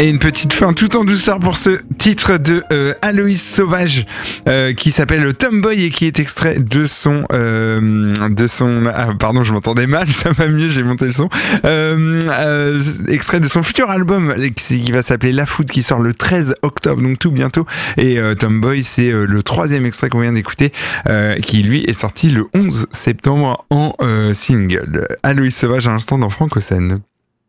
Et une petite fin tout en douceur pour ce titre de Aloïs Sauvage qui s'appelle Tomboy et qui est extrait de son pardon, je m'entendais mal, ça va mieux, j'ai monté le son. Extrait de son futur album qui va s'appeler La Food, qui sort le 13 octobre, donc tout bientôt. Et Tomboy, c'est le troisième extrait qu'on vient d'écouter qui lui est sorti le 11 septembre en single. Aloïs Sauvage à l'instant dans Franco-Scène.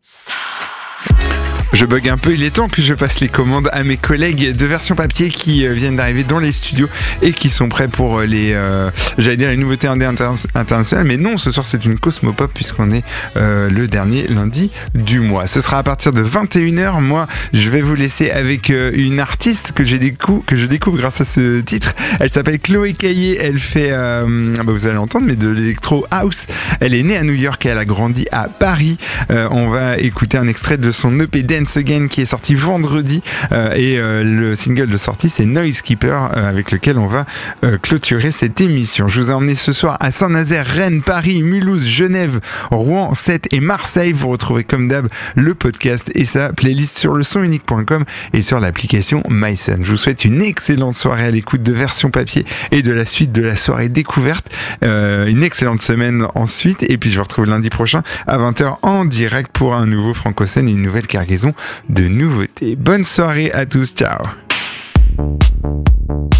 Je bug un peu, il est temps que je passe les commandes à mes collègues de Version Papier qui viennent d'arriver dans les studios et qui sont prêts pour les nouveautés internationales. Mais non, ce soir c'est une Cosmopop puisqu'on est le dernier lundi du mois. Ce sera à partir de 21h. Moi, je vais vous laisser avec une artiste que je découvre grâce à ce titre. Elle s'appelle Chloé Caillé. Elle fait, vous allez l'entendre, mais de l'électro house. Elle est née à New York et elle a grandi à Paris. On va écouter un extrait de son EP Dance Again qui est sorti vendredi et le single de sortie c'est Noise Keeper avec lequel on va clôturer cette émission. Je vous ai emmené ce soir à Saint-Nazaire, Rennes, Paris, Mulhouse, Genève, Rouen, Sète et Marseille. Vous retrouvez comme d'hab le podcast et sa playlist sur lesonunique.com et sur l'application MySun. Je vous souhaite une excellente soirée à l'écoute de Version Papier et de la suite de la soirée découverte. Une excellente semaine ensuite et puis je vous retrouve lundi prochain à 20h en direct pour un nouveau Franco-Scène et une nouvelle cargaison de nouveautés. Bonne soirée à tous, ciao.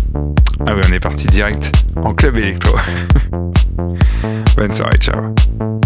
Ah oui, on est parti direct en club électro. Bonne soirée, ciao.